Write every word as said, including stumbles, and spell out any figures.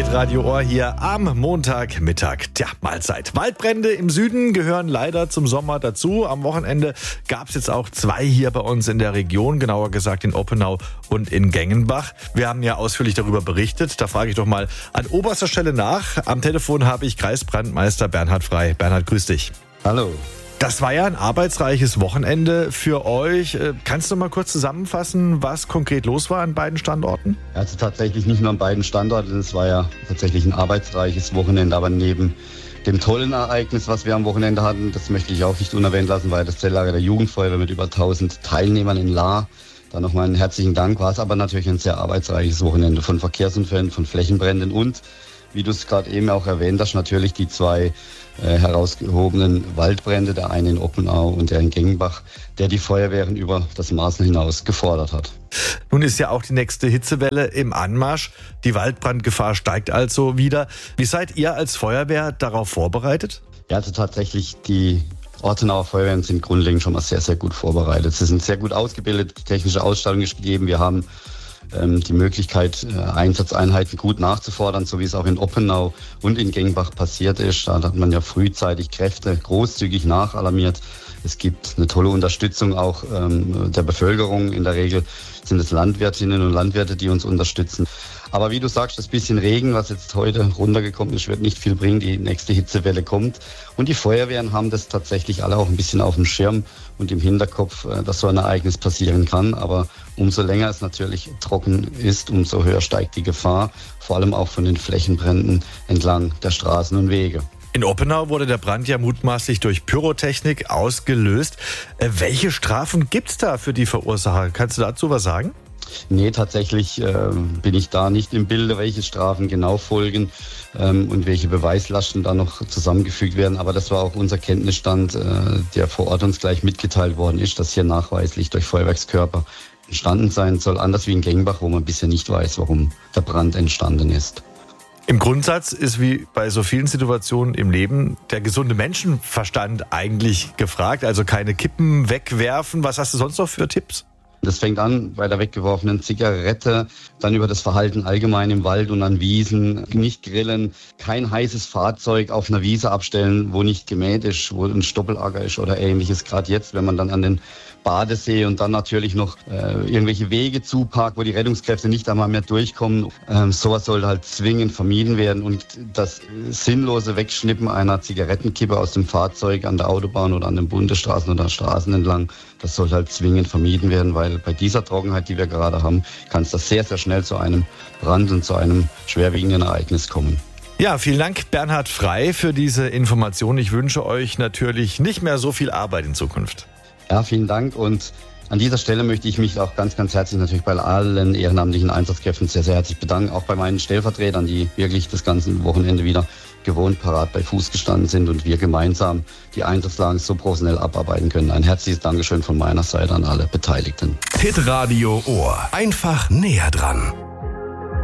Hitradio Ohr hier am Montagmittag. Tja, Mahlzeit. Waldbrände im Süden gehören leider zum Sommer dazu. Am Wochenende gab es jetzt auch zwei hier bei uns in der Region, genauer gesagt in Oppenau und in Gengenbach. Wir haben ja ausführlich darüber berichtet. Da frage ich doch mal an oberster Stelle nach. Am Telefon habe ich Kreisbrandmeister Bernhard Frei. Bernhard, grüß dich. Hallo. Das war ja ein arbeitsreiches Wochenende für euch. Kannst du mal kurz zusammenfassen, was konkret los war an beiden Standorten? Also tatsächlich nicht nur an beiden Standorten. Es war ja tatsächlich ein arbeitsreiches Wochenende, aber neben dem tollen Ereignis, was wir am Wochenende hatten, das möchte ich auch nicht unerwähnt lassen, war das Zelllager der Jugendfeuerwehr mit über tausend Teilnehmern in Lahr. Da nochmal einen herzlichen Dank. War es aber natürlich ein sehr arbeitsreiches Wochenende von Verkehrsunfällen, von Flächenbränden und, wie du es gerade eben auch erwähnt hast, natürlich die zwei äh, herausgehobenen Waldbrände, der eine in Oppenau und der in Gengenbach, der die Feuerwehren über das Maßen hinaus gefordert hat. Nun ist ja auch die nächste Hitzewelle im Anmarsch. Die Waldbrandgefahr steigt also wieder. Wie seid ihr als Feuerwehr darauf vorbereitet? Ja, also tatsächlich die Ortenauer Feuerwehren sind grundlegend schon mal sehr, sehr gut vorbereitet. Sie sind sehr gut ausgebildet, die technische Ausstattung ist gegeben. Wir haben ähm, die Möglichkeit, äh, Einsatzeinheiten gut nachzufordern, so wie es auch in Oppenau und in Gengenbach passiert ist. Da hat man ja frühzeitig Kräfte großzügig nachalarmiert. Es gibt eine tolle Unterstützung auch ähm, der Bevölkerung. In der Regel sind es Landwirtinnen und Landwirte, die uns unterstützen. Aber wie du sagst, das bisschen Regen, was jetzt heute runtergekommen ist, wird nicht viel bringen. Die nächste Hitzewelle kommt. Und die Feuerwehren haben das tatsächlich alle auch ein bisschen auf dem Schirm und im Hinterkopf, dass so ein Ereignis passieren kann. Aber umso länger es natürlich trocken ist, umso höher steigt die Gefahr. Vor allem auch von den Flächenbränden entlang der Straßen und Wege. In Oppenau wurde der Brand ja mutmaßlich durch Pyrotechnik ausgelöst. Äh, welche Strafen gibt's da für die Verursacher? Kannst du dazu was sagen? Nee, tatsächlich äh, bin ich da nicht im Bilde, welche Strafen genau folgen ähm, und welche Beweislasten da noch zusammengefügt werden. Aber das war auch unser Kenntnisstand, äh, der vor Ort uns gleich mitgeteilt worden ist, dass hier nachweislich durch Feuerwerkskörper entstanden sein soll. Anders wie in Gengenbach, wo man bisher nicht weiß, warum der Brand entstanden ist. Im Grundsatz ist wie bei so vielen Situationen im Leben der gesunde Menschenverstand eigentlich gefragt. Also keine Kippen wegwerfen. Was hast du sonst noch für Tipps? Das fängt an bei der weggeworfenen Zigarette, dann über das Verhalten allgemein im Wald und an Wiesen, nicht grillen, kein heißes Fahrzeug auf einer Wiese abstellen, wo nicht gemäht ist, wo ein Stoppelacker ist oder ähnliches. Gerade jetzt, wenn man dann an den Badesee und dann natürlich noch äh, irgendwelche Wege zuparkt, wo die Rettungskräfte nicht einmal mehr durchkommen. Ähm, sowas soll halt zwingend vermieden werden und das sinnlose Wegschnippen einer Zigarettenkippe aus dem Fahrzeug an der Autobahn oder an den Bundesstraßen oder Straßen entlang, das soll halt zwingend vermieden werden, weil bei dieser Trockenheit, die wir gerade haben, kann es das sehr, sehr schnell zu einem Brand und zu einem schwerwiegenden Ereignis kommen. Ja, vielen Dank Bernhard Frei für diese Information. Ich wünsche euch natürlich nicht mehr so viel Arbeit in Zukunft. Ja, vielen Dank und an dieser Stelle möchte ich mich auch ganz, ganz herzlich natürlich bei allen ehrenamtlichen Einsatzkräften sehr, sehr herzlich bedanken. Auch bei meinen Stellvertretern, die wirklich das ganze Wochenende wieder gewohnt parat bei Fuß gestanden sind und wir gemeinsam die Einsatzlagen so professionell abarbeiten können. Ein herzliches Dankeschön von meiner Seite an alle Beteiligten. Hitradio Ohr. Einfach näher dran.